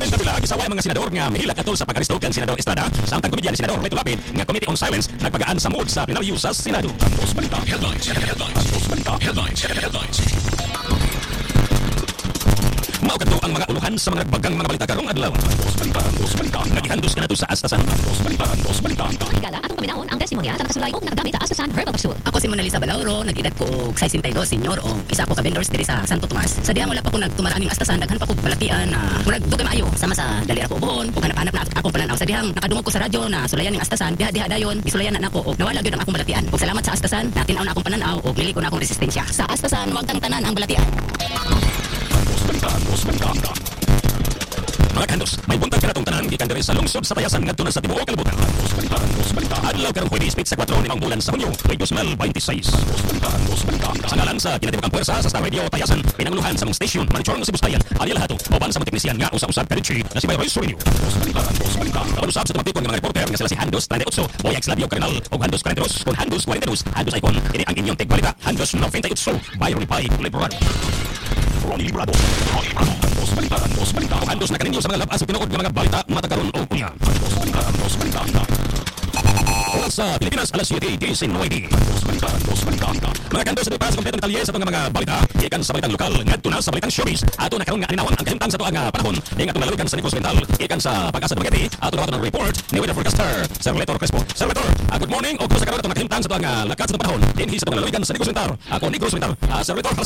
40 bilag sa mga senador nga mihilak atol sa pag-aresto kan Senador Estrada samtang komedya ni Senador Beto Lapid nga Committee on Silence nagpagaan sa mood sa plenaryo sa Senado. Tapos balita headlines. Tapos balita headlines. Mao kadto ang mga uluhan sa mga nagbagang mga balita karong adlaw. Tapos balita. Nagihandos ka na to sa astasan. Tapos balita. Higala atong paminahon ang testimonya sa kasulay og nagagamit sa Astasan Herbal Capsule. Ako si Mona Lisa Balauro, nag-edad ko og 62 senior o isa ko ka vendors diri sa Santo Tomas. Sa diha wala pa ko nagtumaraming astasan, daghan pa ko balatian na murag dugay maayo sama sa dali ra ko ubuhon ug hanap-hanap na akong palanaw sa dihang nakadungog ko sa radyo na sulayan ning astasan, diha dayon gisulayan na nako og nawala gyud ang akong balatian. Ug salamat sa astasan, natinaw na akong pananaw ug liliko na akong resistensya. Sa astasan wag kang tanan ang balatian. Tapos balita. Mga kandos, may buntag ka na tong tanan gikan diri sa lungsod sa Tayasan ngadto na sa tibuok kalibutan. Tapos balita. Adlaw karong Huwebes sa 4 limang bulan sa Hunyo, 2026. Tapos balita. Sa ngalan sa kinatibukang puwersa sa Star Radio Tayasan, pinanguluhan sa mong station Manichorong sa Bustayan, Ariel Hato, uban sa mga teknisyan nga usa-usab Karichi na si Bayroy Surinyo. Tapos balita. Palusab sa tumaktikon ng mga reporter nga sila si Handos 38, Boyax Labio Cardinal, o Handos 42, con Handos 42, Handos Icon, ini ang inyong tigbalita, Handos 98, Bayroy Pai, Librado. Ronnie Librado. Tapos balita. Handos na kaninyo sa mga labas at pinuod ng mga balita matagaron o kuya. Tapos balita. Oras sa Pilipinas, alas 7:19. Tapos balita. Mga kandos sa sa kompletong detalye sa itong mga balita, ikan sa balitang lokal, ngadto na sa balitang showbiz. Ato na karon nga aninawan ang kahimtang sa tuang panahon. Ingat tumalukan sa Negros Mental, ikan sa Pag-asa ng Bagati, ato na ng report ni weather forecaster, Sir Letor Crespo. Sir Letor, good morning o kung sa karon itong nakahimtang sa tuang lakat sa panahon. Dinhi sa tuang laluigan sa Negros Mental. Ako Negros Mental. Sir Letor,